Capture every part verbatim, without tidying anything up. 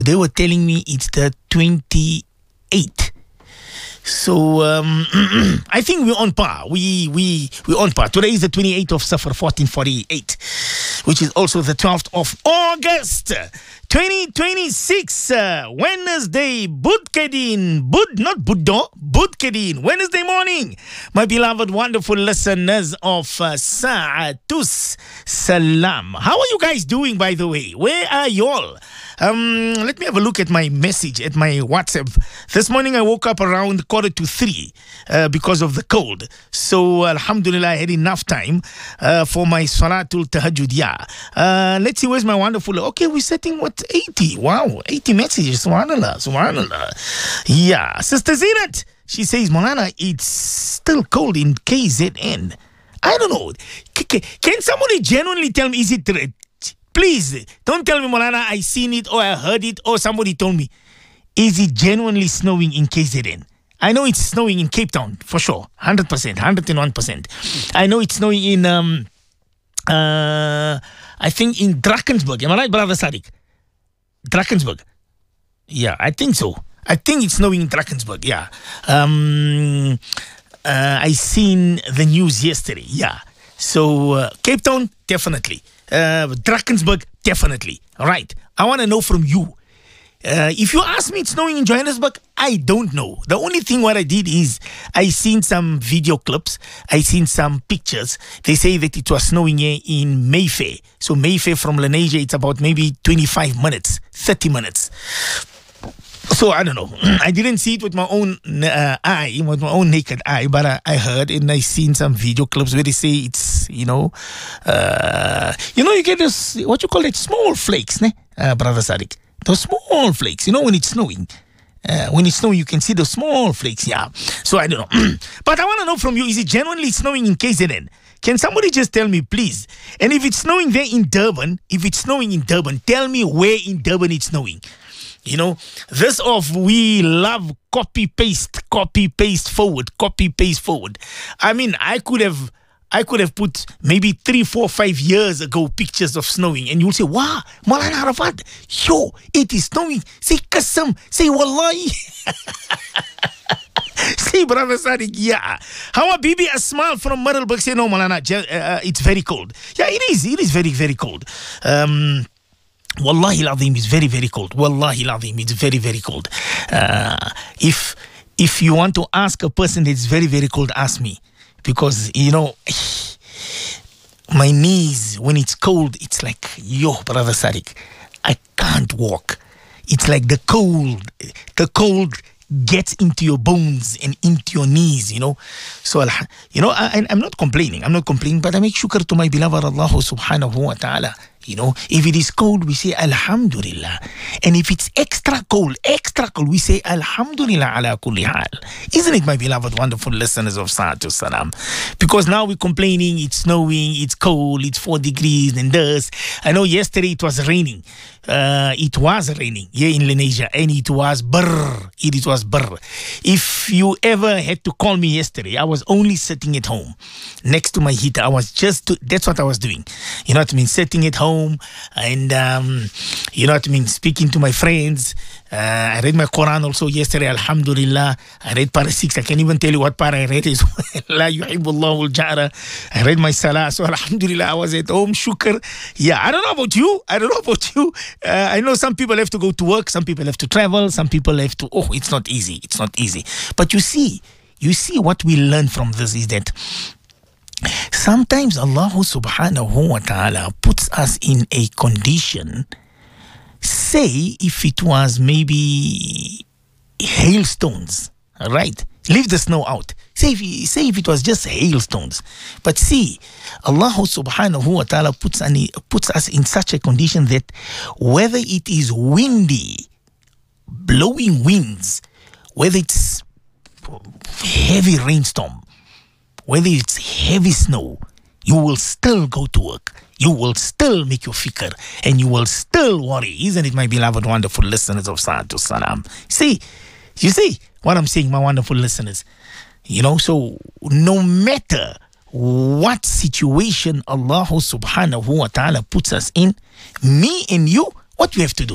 They were telling me it's the twenty-eighth. So um, I think we're on par. We we we're on par. Today is the twenty-eighth of Safar fourteen forty-eight, which is also the twelfth of August, twenty twenty-six. Uh, Wednesday, Budkedin, Bud not Buddo, Budkedin. Wednesday morning, my beloved, wonderful listeners of uh, Sa'atus Salam. How are you guys doing, by the way? Where are y'all? Um, let me have a look at my message, at my WhatsApp. This morning I woke up around quarter to three uh, because of the cold. So, alhamdulillah, I had enough time uh, for my Salatul Tahajjud. Yeah. Uh, let's see, where's my wonderful... Okay, we're setting, what, eighty? Wow, eighty messages. Subhanallah, subhanallah. Yeah. Sister Zinat, she says, Molana, it's still cold in K Z N. I don't know. Can somebody genuinely tell me, is it... Please, don't tell me, Molana, I seen it or I heard it or somebody told me. Is it genuinely snowing in K Z N? I know it's snowing in Cape Town, for sure. one hundred percent, one hundred one percent. I know it's snowing in, um, uh, I think in Drakensberg. Am I right, Brother Sadiq? Drakensberg. Yeah, I think so. I think it's snowing in Drakensberg, yeah. Um, uh, I seen the news yesterday, yeah. So, uh, Cape Town, definitely. Uh, Drakensberg, definitely. All right. I want to know from you. Uh, if you ask me it's snowing in Johannesburg, I don't know. The only thing what I did is I seen some video clips. I seen some pictures. They say that it was snowing here in Mayfair. So Mayfair from Lenasia, it's about maybe twenty-five minutes, thirty minutes. So I don't know. I didn't see it with my own uh, eye, with my own naked eye, but I, I heard and I seen some video clips where they say it's, you know, uh, you know, you get this, what you call it, small flakes, ne? Uh, Brother Sadiq. Those small flakes, you know, when it's snowing. Uh, when it's snowing, you can see the small flakes, yeah. So I don't know. But I want to know from you, is it genuinely snowing in K Z N? Can somebody just tell me, please? And if it's snowing there in Durban, if it's snowing in Durban, tell me where in Durban it's snowing. You know, this of we love copy paste, copy paste forward, copy paste forward. I mean, I could have, I could have put maybe three, four, five years ago pictures of snowing, and you'll say, "Wow, Maulana Arafat, yo, it is snowing." Say kasam, say wallahi. Say, Brother Sadiq, yeah. How Bibi a smile from Middelburg say, "No, Maulana, uh, it's very cold." Yeah, it is. It is very, very cold. Um. Wallahi al-Azim, it's very, very cold. Wallahi al-Azim, it's very, very cold. Uh, if if you want to ask a person that's very, very cold, ask me. Because, you know, my knees, when it's cold, it's like, yo, Brother Sadiq, I can't walk. It's like the cold, the cold gets into your bones and into your knees, you know. So, you know, I, I'm not complaining. I'm not complaining, but I make shukr to my beloved Allah subhanahu wa ta'ala. You know, if it is cold, we say Alhamdulillah. And if it's extra cold, extra cold, we say Alhamdulillah ala kulli hal. Isn't it, my beloved, wonderful listeners of Sa'atul Salam? Because now we're complaining, it's snowing, it's cold, it's four degrees and dust. I know yesterday it was raining. Uh, it was raining here in Lenasia, and it was brr. It, it was brr. If you ever had to call me yesterday, I was only sitting at home next to my heater. I was just, to, that's what I was doing. You know what I mean? Sitting at home and, um, you know what I mean? Speaking to my friends. Uh, I read my Quran also yesterday, Alhamdulillah. I read para six. I can't even tell you what para I read. Is La yuhibbullahu al-ja'ra. I read my salah. So Alhamdulillah, I was at home. Shukr. Yeah, I don't know about you. I don't know about you. Uh, I know some people have to go to work. Some people have to travel. Some people have to, oh, it's not easy. It's not easy. But you see, you see what we learn from this is that sometimes Allah subhanahu wa ta'ala puts us in a condition. Say if it was maybe hailstones, right? Leave the snow out. Say if, say if it was just hailstones. But see, Allah subhanahu wa ta'ala puts, any, puts us in such a condition that whether it is windy, blowing winds, whether it's heavy rainstorm, whether it's heavy snow, you will still go to work. You will still make your fikr and you will still worry. Isn't it, my beloved, wonderful listeners of Sa'atul Salam? See, you see what I'm saying, my wonderful listeners? You know, so no matter what situation Allah subhanahu wa ta'ala puts us in, me and you, what we have to do?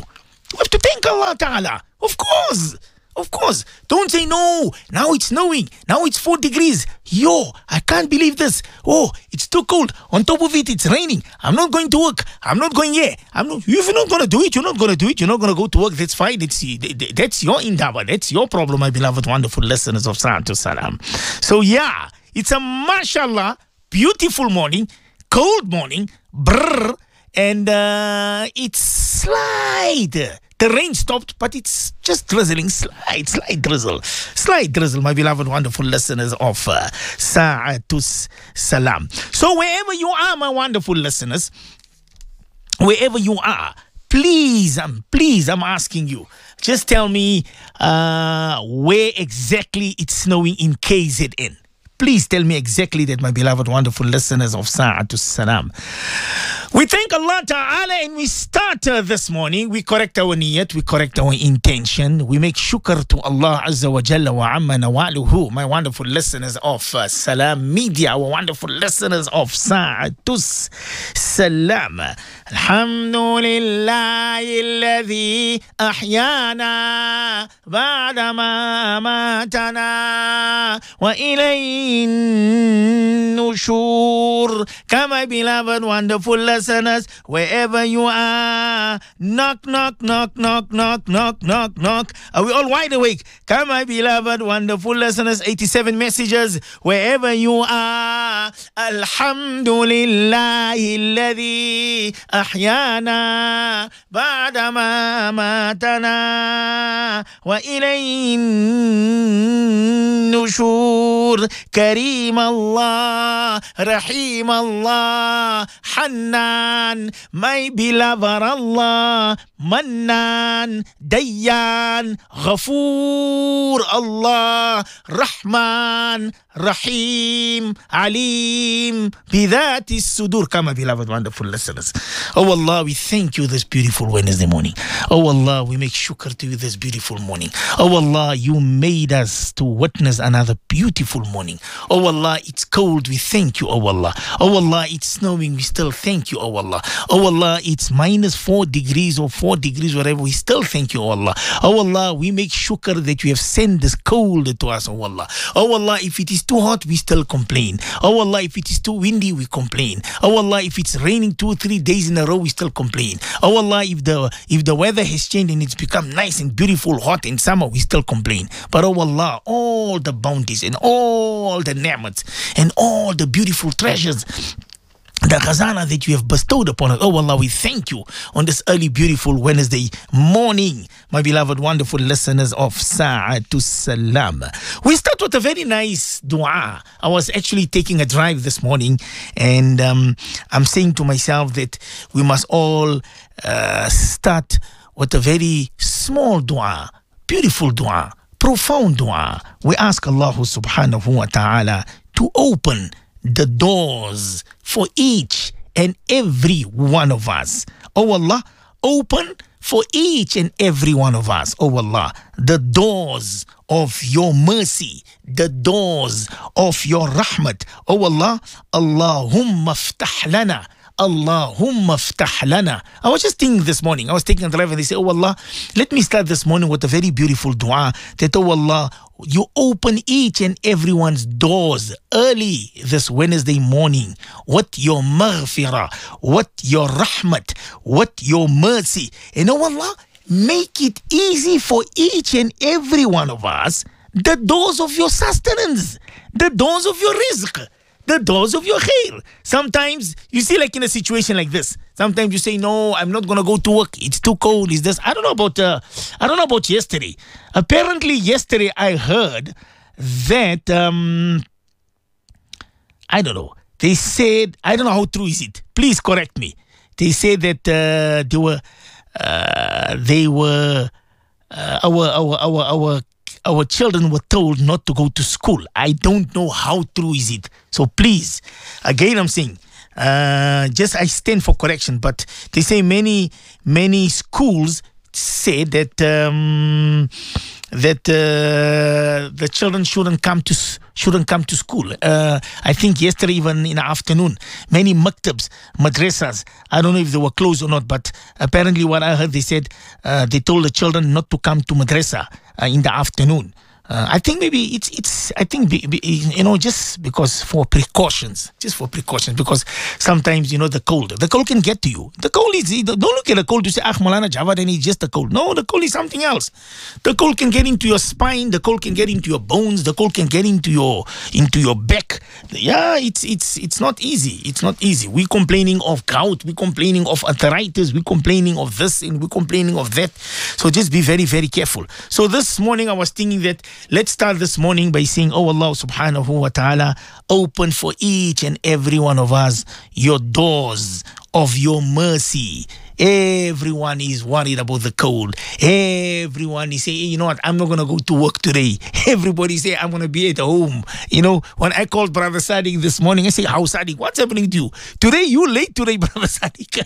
We have to thank Allah Ta'ala. Of course. Of course. Don't say, no, now it's snowing. Now it's four degrees. Yo, I can't believe this. Oh, it's too cold. On top of it, it's raining. I'm not going to work. I'm not going here. I'm not. If you're not going to do it, you're not going to do it. You're not going to go to work. That's fine. It's, that's your endeavor. That's your problem, my beloved, wonderful listeners of Sa'atu Salam. So, yeah, it's a mashallah, beautiful morning, cold morning, brrr, and uh, it's slight. The rain stopped, but it's just drizzling, slight, slight drizzle. Slight drizzle, my beloved, wonderful listeners of uh, Sa'atus Salam. So wherever you are, my wonderful listeners, wherever you are, please, um, please, I'm asking you, just tell me uh, where exactly it's snowing in K Z N. Please tell me exactly that, my beloved, wonderful listeners of Sa'atus Salam. We thank Allah Ta'ala and we start uh, this morning. We correct our niyat, we correct our intention. We make shukr to Allah Azza wa Jalla wa Amma Nawaluhu. My wonderful listeners of uh, Salam Media, our wonderful listeners of Sa'atus Salam. Alhamdulillahi alladhi ahyana ba'da ma amatana wa ilayhi nushur. Come, my beloved, wonderful listeners, wherever you are, knock, knock, knock, knock, knock, knock, knock, knock. Are we all wide awake? Come, my beloved, wonderful listeners, eighty-seven messages, wherever you are. Alhamdulillahi alladhi ahyana ba'da ma matana wa ilayhi nushur. Kareem Allah, Rahim Allah, Hannan, my beloved Allah, Mannan, Dayyan, Ghafoor Allah, Rahman, Rahim, Alim, Bidhati Sudur. Come, my beloved, wonderful listeners. Oh Allah, we thank you this beautiful Wednesday morning. Oh Allah, we make shukr to you this beautiful morning. Oh Allah, you made us to witness another beautiful morning. Oh Allah, it's cold, we thank you, oh Allah. Oh Allah, it's snowing, we still thank you, oh Allah. Oh Allah, it's minus four degrees or four degrees, whatever, we still thank you, oh Allah. Oh Allah, we make shukr that you have sent this cold to us, oh Allah. Oh Allah, if it is too hot, we still complain. Oh Allah, if it is too windy, we complain. Oh Allah, if it's raining two or three days in a row, we still complain. Oh Allah, if the if the weather has changed and it's become nice and beautiful, hot in summer, we still complain. But oh Allah, all the bounties and all the ni'mats and all the beautiful treasures, the khazana that you have bestowed upon us. Oh Allah, we thank you on this early, beautiful Wednesday morning, my beloved, wonderful listeners of Sa'atus Salam. We start with a very nice dua. I was actually taking a drive this morning, and um, I'm saying to myself that we must all uh, start with a very small dua, beautiful dua, profound dua. We ask Allah subhanahu wa ta'ala to open the doors for each and every one of us. Oh Allah, open for each and every one of us, oh Allah, the doors of your mercy, the doors of your rahmat. Oh Allah, Allahumma ftah lana, Allahumma ftah lana. I was just thinking this morning, I was taking a drive and they said, oh Allah, let me start this morning with a very beautiful dua that, oh Allah, you open each and everyone's doors early this Wednesday morning. What your maghfirah, what your rahmat, what your mercy. And oh Allah, make it easy for each and every one of us, the doors of your sustenance, the doors of your rizq, the doors of your khair. Sometimes you see, like in a situation like this, sometimes you say, no, I'm not going to go to work. It's too cold. Is this? I don't know about, uh, I don't know about yesterday. Apparently yesterday I heard that, um, I don't know. They said, I don't know how true is it. Please correct me. They said that uh, they were, uh, they were, uh, our, our, our, our, our children were told not to go to school. I don't know how true is it. So please, again, I'm saying, uh, just I stand for correction. But they say many, many schools say that um, that uh, the children shouldn't come to shouldn't come to school. Uh, I think yesterday, even in the afternoon, many maktabs, madrasas, I don't know if they were closed or not, but apparently what I heard, they said uh, they told the children not to come to madrasa uh, in the afternoon. Uh, I think maybe it's, it's I think, be, be, you know, just because for precautions, just for precautions, because sometimes, you know, the cold, the cold can get to you. The cold is, don't look at the cold to say, ah, Malana Java, then it's just the cold. No, the cold is something else. The cold can get into your spine, the cold can get into your bones, the cold can get into your, into your back. Yeah, it's, it's, it's not easy. It's not easy. We're complaining of gout, we're complaining of arthritis, we're complaining of this, and we're complaining of that. So just be very, very careful. So this morning I was thinking that, let's start this morning by saying, oh Allah subhanahu wa ta'ala, open for each and every one of us your doors of your mercy. Everyone is worried about the cold. Everyone is saying, hey, you know what, I'm not going to go to work today. Everybody say, I'm going to be at home. You know, when I called Brother Sadiq this morning, I say, how Sadiq, what's happening to you? Today, you late today, Brother Sadiq.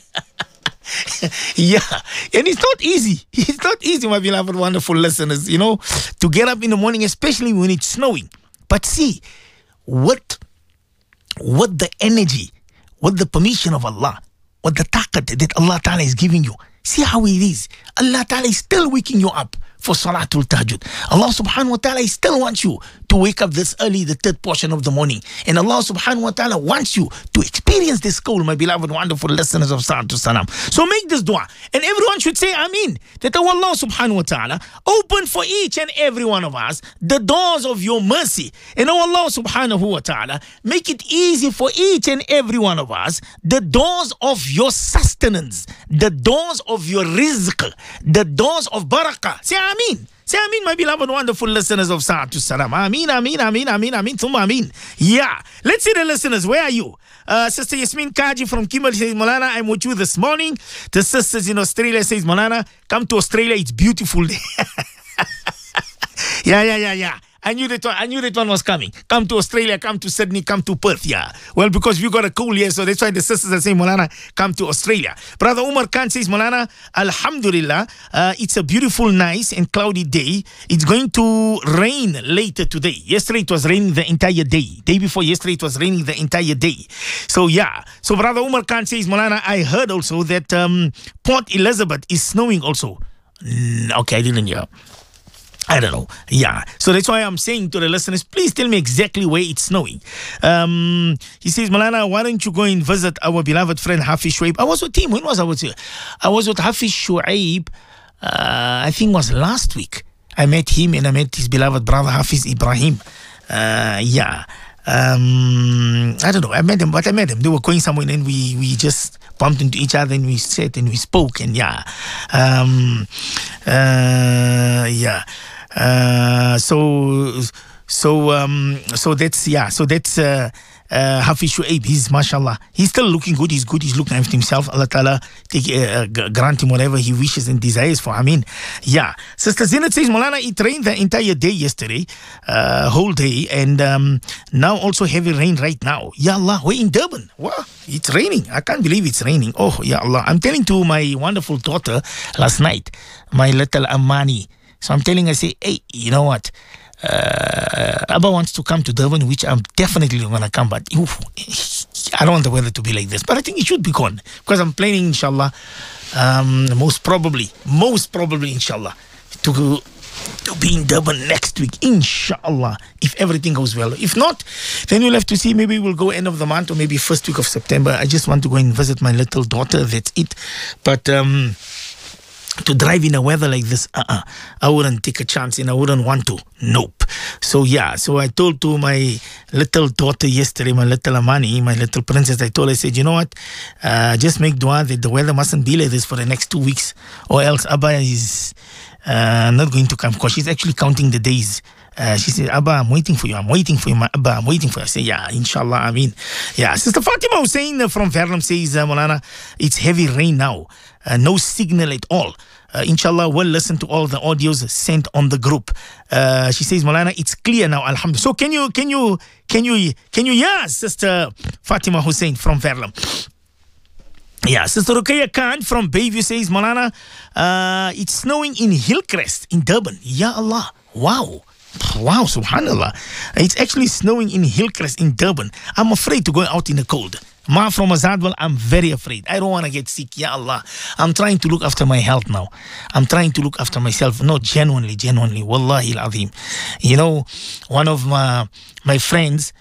Yeah, and it's not easy. It's not easy, my beloved, wonderful listeners, you know, to get up in the morning, especially when it's snowing. But see, what, what the energy, what the permission of Allah, what the taqat that Allah Ta'ala is giving you. See how it is. Allah Ta'ala is still waking you up for Salatul Tahajjud. Allah Subhanahu wa Ta'ala still wants you to wake up this early, the third portion of the morning. And Allah Subhanahu wa Ta'ala wants you to experience this call, my beloved, wonderful listeners of Salatul Salam. So make this dua. And everyone should say Ameen. That Allah Subhanahu wa Ta'ala open for each and every one of us the doors of your mercy. And Allah Subhanahu wa Ta'ala make it easy for each and every one of us the doors of your sustenance, the doors of your rizq, the doors of barakah. Say Ameen. Say Ameen, my beloved, wonderful listeners of Salatul Salam. Ameen, Ameen, Ameen, Ameen, Ameen, Thumma Ameen. Yeah. Let's see the listeners. Where are you? Uh, Sister Yasmin Kaji from Kimberley says, Malana, I'm with you this morning. The sisters in Australia says, Malana, come to Australia. It's beautiful there. Yeah, yeah, yeah, yeah. I knew that one, I knew that one was coming. Come to Australia, come to Sydney, come to Perth, yeah. Well, because we got a cool here, so that's why the sisters are saying, Molana, come to Australia. Brother Umar Khan says, Molana, Alhamdulillah, uh, it's a beautiful, nice and cloudy day. It's going to rain later today. Yesterday it was raining the entire day. Day before yesterday it was raining the entire day. So, yeah. So, Brother Umar Khan says, Molana, I heard also that um, Port Elizabeth is snowing also. Mm, okay, I didn't hear. I don't know. Yeah. So that's why I'm saying to the listeners, please tell me exactly where it's snowing. Um, he says, Malana, why don't you go and visit our beloved friend Hafiz Shuaib? I was with him. When was I with him? I was with Hafiz Shuaib, uh, I think it was last week. I met him and I met his beloved brother Hafiz Ibrahim. Uh, yeah. Um, I don't know. I met them, but I met them. They were going somewhere and we, we just bumped into each other and we sat and we spoke and yeah. Um, uh, yeah. Uh, so, so, um, so that's, yeah, so that's, uh, uh, Hafiz Shuaib. He's, mashallah, he's still looking good. He's good. He's looking after himself. Allah Ta'ala take, uh, grant him whatever he wishes and desires for. I mean, yeah. Sister Zinat says, Molana, it rained the entire day yesterday, uh, whole day, and, um, now also heavy rain right now. Ya Allah, we're in Durban. Wow, it's raining. I can't believe it's raining. Oh, Ya Allah. I'm telling to my wonderful daughter last night, my little Amani. So I'm telling her, say, hey, you know what? Uh, Abba wants to come to Durban, which I'm definitely going to come, but oof, I don't want the weather to be like this. But I think it should be gone because I'm planning, inshallah, um, most probably, most probably, inshallah, to, to be in Durban next week, inshallah, if everything goes well. If not, then we'll have to see. Maybe we'll go end of the month or maybe first week of September. I just want to go and visit my little daughter. That's it. But, um, to drive in a weather like this, uh-uh, I wouldn't take a chance and I wouldn't want to. Nope. So, yeah. So, I told to my little daughter yesterday, my little Amani, my little princess, I told her, I said, you know what? Uh, just make dua that the weather mustn't be like this for the next two weeks or else Abba is uh, not going to come because she's actually counting the days. Uh, she said, Abba, I'm waiting for you. I'm waiting for you. My Abba, I'm waiting for you. I say, yeah, inshallah. I mean, yeah. Sister Fatima Hussein from Verulam says, uh, Molana, it's heavy rain now. Uh, no signal at all. Uh, inshallah, we'll listen to all the audios sent on the group. Uh, she says, Molana, it's clear now, alhamdulillah. So can you, can you, can you, can you, yeah, Sister Fatima Hussein from Verulam. Yeah, Sister Ruqayya Khan from Bayview says, Malana, uh, it's snowing in Hillcrest in Durban. Ya Allah. Wow. Wow, subhanallah. It's actually snowing in Hillcrest in Durban. I'm afraid to go out in the cold. Ma from Azadwal, I'm very afraid. I don't want to get sick. Ya Allah. I'm trying to look after my health now. I'm trying to look after myself. No, genuinely, genuinely. Wallahi al-azim. You know, one of my, my friends,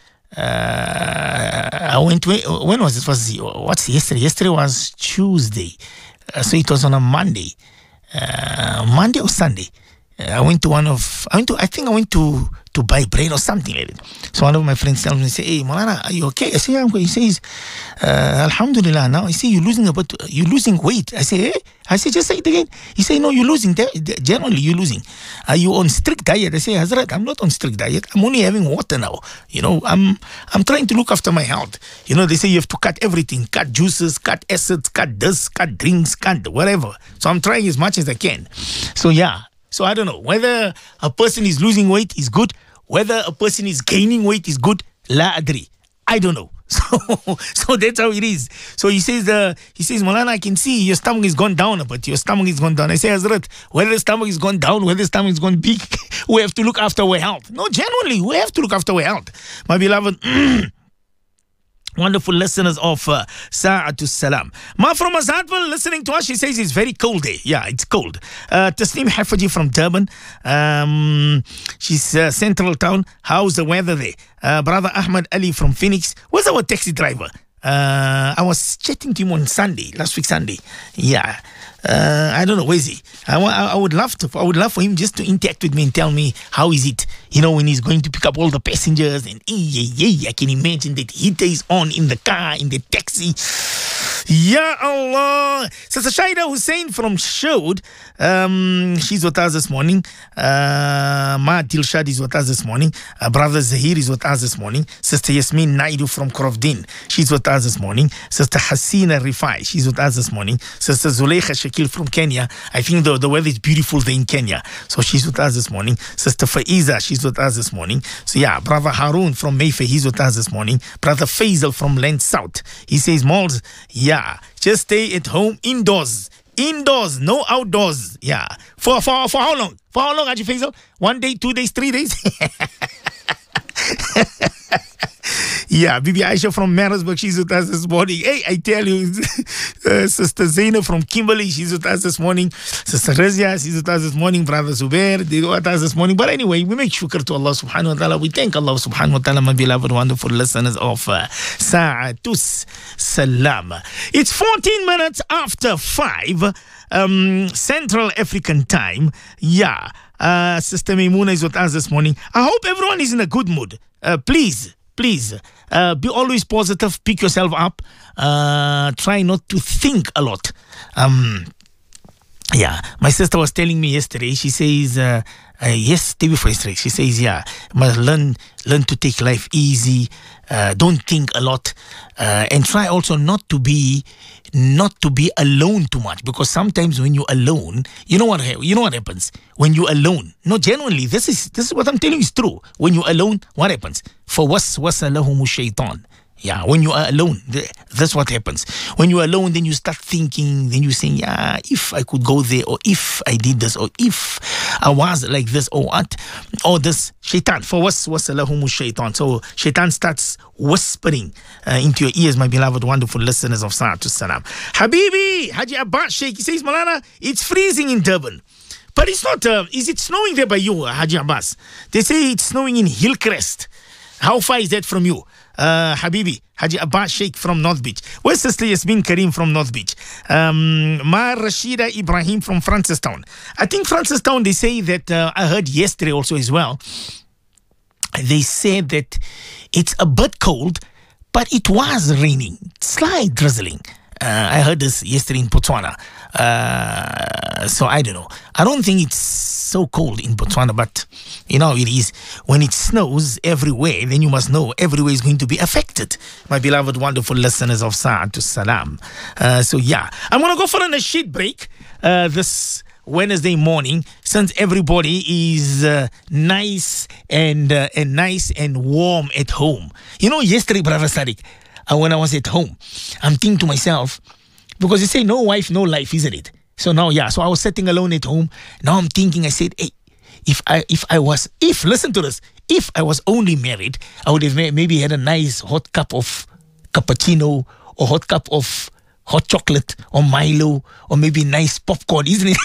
uh, I went, when was it? Was what's yesterday? Yesterday was Tuesday. Uh, so it was on a Monday. Uh, Monday or Sunday. Uh, I went to one of, I went to, I think I went to, to buy bread or something like that. So one of my friends tells me, say, hey, Malana, are you okay? I say, yeah, I'm okay. He says, uh, Alhamdulillah, now. I say, you're losing a bit, you're losing weight. I say, hey? I say, just say it again. He say, no, you're losing. Generally, you're losing. Are you on strict diet? I say, Hazrat, I'm not on strict diet. I'm only having water now. You know, I'm, I'm trying to look after my health. You know, they say you have to cut everything, cut juices, cut acids, cut this, cut drinks, cut whatever. So I'm trying as much as I can. So yeah. So I don't know whether a person is losing weight is good, whether a person is gaining weight is good. La adri. I don't know. So, so that's how it is. So he says, uh, he says, Malana, I can see your stomach is gone down a bit. Your stomach is gone down. I say, Hazrat, whether the stomach is gone down, whether the stomach is gone big, we have to look after our health. No, genuinely, we have to look after our health. My beloved, wonderful listeners of uh, Sa'atul Salam. Ma from Azadwal listening to us, she says it's very cold day. Yeah, it's cold. Uh, Tasneem Hafaji from Durban. Um, she's uh, Central Town. How's the weather there? Uh, Brother Ahmad Ali from Phoenix. Where's our taxi driver? Uh, I was chatting to him on Sunday, last week Sunday. Yeah. Uh, I don't know, where is he? I, I, I would love to. I would love for him just to interact with me and tell me how is it. You know, when he's going to pick up all the passengers and yeah, yeah, I can imagine that heater is on in the car, in the taxi. Ya Allah. Sister Shaida Hussein from Shod, um, she's with us this morning. Uh, Ma Dilshad is with us this morning. Uh, Brother Zahir is with us this morning. Sister Yasmin Naidu from Korovdin, she's with us this morning. Sister Hasina Rifai, she's with us this morning. Sister Zuleikha Shakil from Kenya. I think the, the weather is beautiful there in Kenya, so she's with us this morning. Sister Faiza, she's with us this morning. So yeah, Brother Harun from Mayfair, he's with us this morning. Brother Faisal from Land South, he says, Malls, yeah, just stay at home indoors. Indoors, no outdoors. Yeah. For for for how long? For how long, Haji Faisal? One day, two days, three days? Yeah, Bibi Aisha from Marisburg, she's with us this morning. Hey, I tell you, uh, Sister Zainab from Kimberley, she's with us this morning. Sister Razia, she's with us this morning. Brother Zubair, they're with us this morning. But anyway, we make shukr to Allah subhanahu wa ta'ala. We thank Allah subhanahu wa ta'ala, my beloved, wonderful listeners of uh, Sa'atus Salam. It's fourteen minutes after five, um, Central African time. Yeah, uh, Sister Maimuna is with us this morning. I hope everyone is in a good mood. Uh, please. Please, uh, be always positive, pick yourself up, uh, try not to think a lot. Um, yeah, my sister was telling me yesterday, she says, uh, uh, yes, day before yesterday, she says, yeah, must learn, learn to take life easy, uh, don't think a lot, uh, and try also not to be, not to be alone too much, because sometimes when you're alone, you know what, you know what happens when you're alone. No, genuinely, this is this is what I'm telling you is true. When you're alone, what happens? فَوَسْوَسَ لَهُمُ الشَّيْطَانِ. Yeah, when you are alone, that's what happens. When you're alone, then you start thinking, then you saying, yeah, if I could go there, or if I did this, or if I was like this, or what, or this, shaitan, for was was lahumu shaitan. So shaitan starts whispering uh, into your ears, my beloved, wonderful listeners of Sa'atul Salam. Habibi, Haji Abbas Sheikh, he says, Malana, it's freezing in Durban. But it's not, uh, is it snowing there by you, Haji Abbas? They say it's snowing in Hillcrest. How far is that from you? Uh, Habibi, Haji Abbas Sheikh from North Beach. Where's Sister Yasmin Karim from North Beach? Um, Ma Rashida Ibrahim from Francistown. I think Francistown, they say that, uh, I heard yesterday also as well, they said that it's a bit cold, but it was raining, slight drizzling. Uh, I heard this yesterday in Botswana. Uh, so I don't know. I don't think it's so cold in Botswana, but you know it is. When it snows everywhere, then you must know everywhere is going to be affected. My beloved, wonderful listeners of Sa'atul Salam. Uh, so yeah, I'm going to go for a nasheed break uh, this Wednesday morning, since everybody is uh, nice and uh, and nice and warm at home. You know, yesterday, Brother Sadiq, uh, when I was at home, I'm thinking to myself, Because they say no wife, no life, isn't it? So now, yeah, so I was sitting alone at home. Now I'm thinking, I said, hey, if I if I was, if, listen to this, if I was only married, I would have maybe had a nice hot cup of cappuccino or hot cup of hot chocolate or Milo or maybe nice popcorn, isn't it?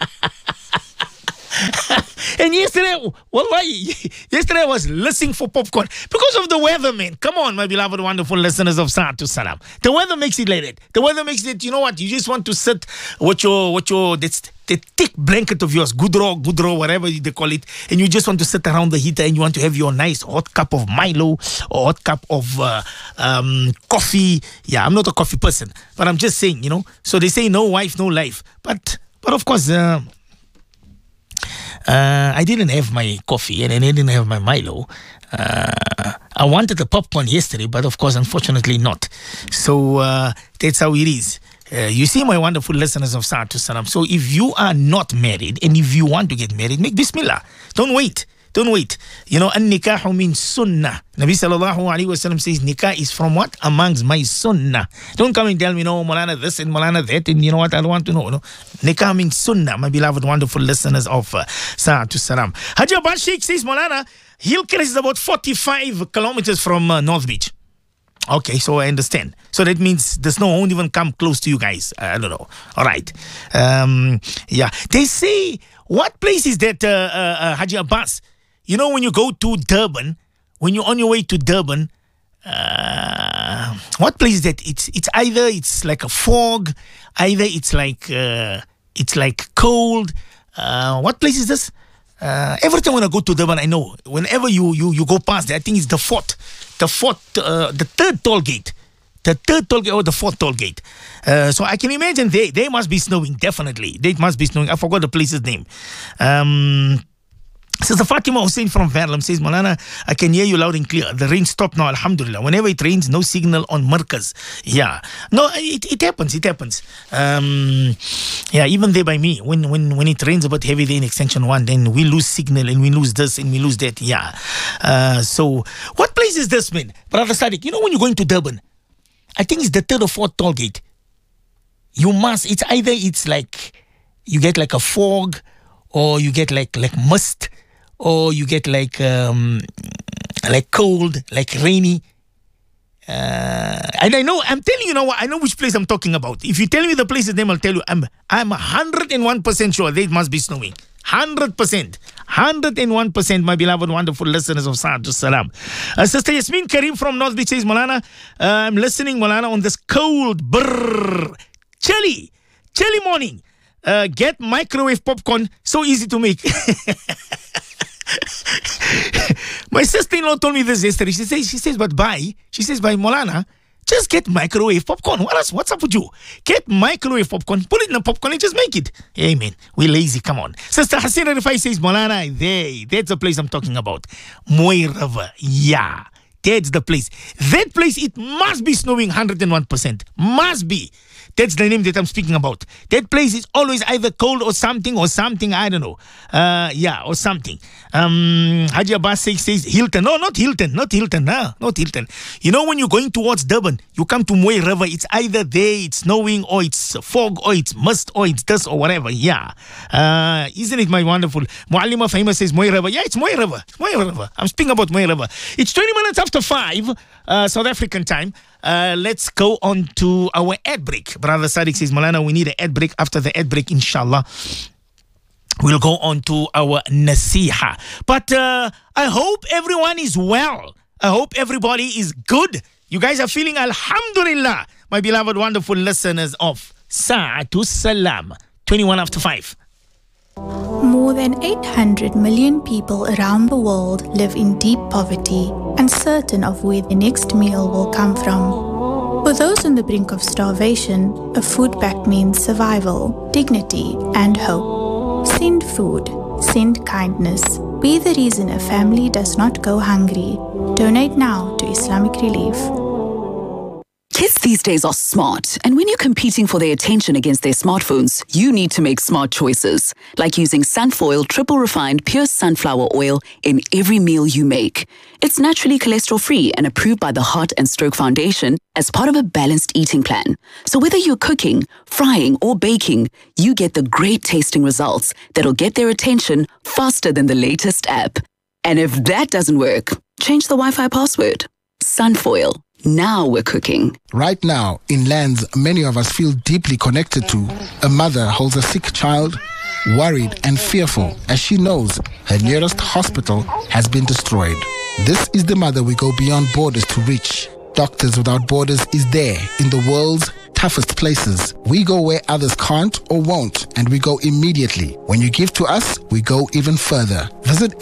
And yesterday, wallahi, yesterday I was listening for popcorn because of the weather, man. Come on, my beloved, wonderful listeners of Sa'atu Salam. The weather makes it like that. The weather makes it, you know what, you just want to sit with your, with your, that's the thick blanket of yours, gudro, gudro, whatever they call it, and you just want to sit around the heater and you want to have your nice hot cup of Milo or hot cup of uh, um, coffee. Yeah, I'm not a coffee person, but I'm just saying, you know. So they say no wife, no life. But, but of course, uh, Uh, I didn't have my coffee and I didn't have my Milo. Uh, I wanted the popcorn yesterday, but of course, unfortunately not. So uh, that's how it is. Uh, you see, my wonderful listeners of Sa'atu Salam. So if you are not married and if you want to get married, make bismillah. Don't wait. Don't wait. You know, an-nikahu min sunnah. Nabi sallallahu alayhi wa sallam says, nikah is from what? Amongst my sunnah. Don't come and tell me, no, Molana this and Molana that, and you know what, I don't want to know. No? Nikah means sunnah, my beloved, wonderful listeners of uh, Sa'atu Salam. Haji Abbas Sheikh says, Molana, Hillcrest is about forty-five kilometers from uh, North Beach. Okay, so I understand. So that means the snow won't even come close to you guys. I don't know. All right. Um, yeah. They say, what place is that, uh, uh, uh, Haji Abbas? You know, when you go to Durban, when you're on your way to Durban, uh, what place is that? It's it's either it's like a fog, either it's like uh, it's like cold. Uh, what place is this? Uh, every time when I go to Durban, I know whenever you you you go past there, I think it's the fourth, the fourth, uh, the third toll gate, the third toll gate or the fourth toll gate. Uh, so I can imagine they they must be snowing definitely. They must be snowing. I forgot the place's name. Um. Sister Fatima Hussein from Verulam says, Malana, I can hear you loud and clear. The rain stopped now, alhamdulillah. Whenever it rains, no signal on Markaz. Yeah. No, it, it happens, it happens. Um, yeah, even there by me, when, when, when it rains a bit heavy there in extension one, then we lose signal and we lose this and we lose that. Yeah. Uh, so, what place is this, man? Brother Sadiq, you know when you're going to Durban, I think it's the third or fourth toll gate. You must, it's either it's like, you get like a fog or you get like like mist, or you get like um, like cold, like rainy. Uh, and I know, I'm telling you now, I know which place I'm talking about. If you tell me the place's name, I'll tell you. I'm I'm one hundred one percent sure they must be snowing. one hundred percent. one hundred one percent, my beloved, wonderful listeners of Sa'atu Salam. Uh, Sister Yasmin Karim from North Beach says, Malana, uh, I'm listening, Malana, on this cold, brrr, chilly, chilly morning. Uh, get microwave popcorn, so easy to make. My sister-in-law told me this yesterday. She says, she says, but bye. She says, by Molana, just get microwave popcorn. What else? What's up with you? Get microwave popcorn, put it in a popcorn and just make it. Amen. We're lazy. Come on. Sister Hasina Rifai says, Molana, there. That's the place I'm talking about. Moy River. Yeah. That's the place. That place, it must be snowing one hundred one percent. Must be. That's the name that I'm speaking about. That place is always either cold or something or something, I don't know. Uh, yeah, or something. Um, Haji Abbas says Hilton. No, not Hilton. Not Hilton. No, not Hilton. You know, when you're going towards Durban, you come to Moy River, it's either there, it's snowing, or it's fog, or it's mist, or it's this, or whatever. Yeah. Uh, isn't it my wonderful? Muallima Fahima says Moy River. Yeah, it's Moy River. Moy River. I'm speaking about Moy River. It's twenty minutes after five, uh, South African time. Uh, let's go on to our ad break. Brother Sadiq says, Malana, we need an ad break. After the ad break, inshallah, we'll go on to our nasiha. But uh, I hope everyone is well. I hope everybody is good. You guys are feeling alhamdulillah, my beloved, wonderful listeners of Sa'atu Salam. twenty-one after five. More than eight hundred million people around the world live in deep poverty, uncertain of where the next meal will come from. For those on the brink of starvation, a food pact means survival, dignity, and hope. Send food. Send kindness. Be the reason a family does not go hungry. Donate now to Islamic Relief. Kids these days are smart, and when you're competing for their attention against their smartphones, you need to make smart choices, like using Sunfoil triple refined pure sunflower oil in every meal you make. It's naturally cholesterol-free and approved by the Heart and Stroke Foundation as part of a balanced eating plan. So whether you're cooking, frying, or baking, you get the great tasting results that'll get their attention faster than the latest app. And if that doesn't work, change the Wi-Fi password. Sunfoil. Now we're cooking. Right now, in lands many of us feel deeply connected to, a mother holds a sick child, worried and fearful as she knows her nearest hospital has been destroyed. This is the mother we go beyond borders to reach. Doctors Without Borders is there in the world's toughest places. We go where others can't or won't, and we go immediately. When you give to us, we go even further. Visit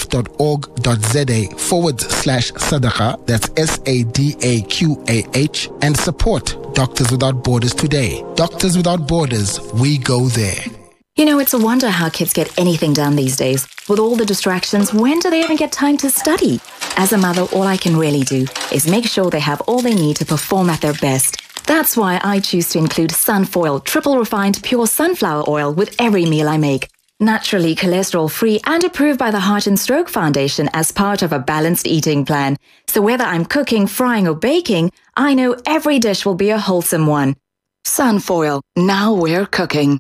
msf.org.za forward slash sadaqa, that's S A D A Q A H, and support Doctors Without Borders today. Doctors Without Borders, we go there. You know, it's a wonder how kids get anything done these days. With all the distractions, when do they even get time to study? As a mother, all I can really do is make sure they have all they need to perform at their best. That's why I choose to include Sunfoil triple refined pure sunflower oil with every meal I make. Naturally cholesterol-free and approved by the Heart and Stroke Foundation as part of a balanced eating plan. So whether I'm cooking, frying or baking, I know every dish will be a wholesome one. Sunfoil. Now we're cooking.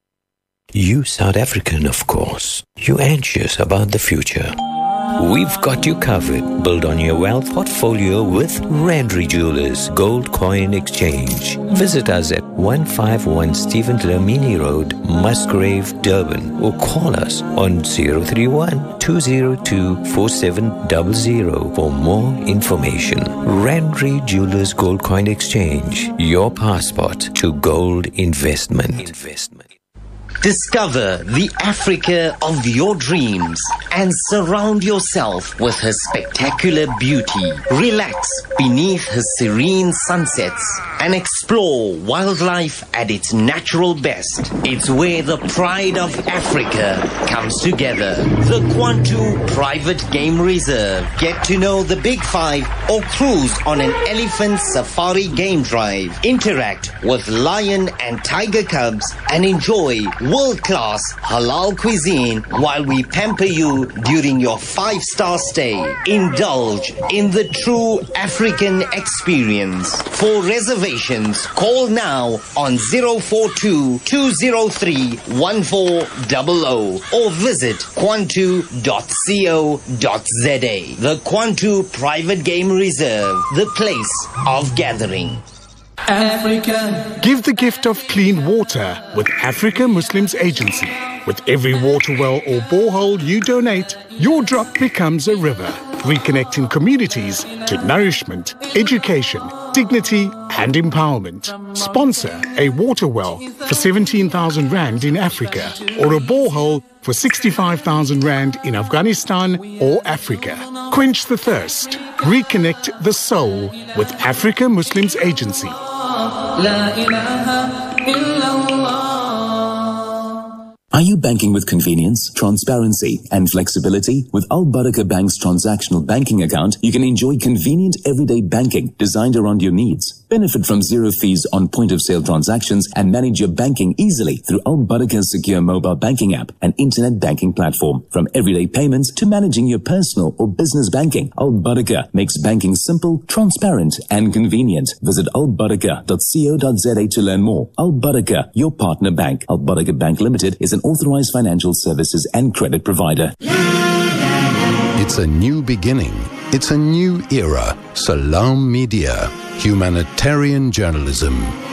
You South African, of course. You anxious about the future. We've got you covered. Build on your wealth portfolio with Randry Jewelers Gold Coin Exchange. Visit us at one fifty-one Stephen Dlamini Road, Musgrave, Durban, or call us on zero three one, two zero two, four seven zero zero for more information. Randry Jewelers Gold Coin Exchange, your passport to gold investment. Investment. Discover the Africa of your dreams and surround yourself with her spectacular beauty. Relax beneath her serene sunsets and explore wildlife at its natural best. It's where the pride of Africa comes together. The Kwantu Private Game Reserve. Get to know the Big Five or cruise on an elephant safari game drive. Interact with lion and tiger cubs and enjoy world-class halal cuisine while we pamper you during your five-star stay. Indulge in the true African experience. For reservations, call now on zero four two, two zero three, one four zero zero or visit kwantu dot co dot za. The Kwantu Private Game Reserve, the place of gathering. Africa. Give the gift of clean water with Africa Muslims Agency. With every water well or borehole you donate, your drop becomes a river, reconnecting communities to nourishment, education, dignity and empowerment. Sponsor a water well for seventeen thousand rand in Africa or a borehole for sixty-five thousand rand in Afghanistan or Africa. Quench the thirst. Reconnect the soul with Africa Muslims Agency. La ilaha illallah. Are you banking with convenience, transparency, and flexibility? With Al Barakah Bank's transactional banking account, you can enjoy convenient everyday banking designed around your needs. Benefit from zero fees on point-of-sale transactions and manage your banking easily through Al Barakah's secure mobile banking app and internet banking platform. From everyday payments to managing your personal or business banking, Al Barakah makes banking simple, transparent, and convenient. Visit al barakah dot co dot za to learn more. Al Barakah, your partner bank. Al Barakah Bank Limited is an authorized financial services and credit provider. It's a new beginning. It's a new era. Salam Media. Humanitarian journalism.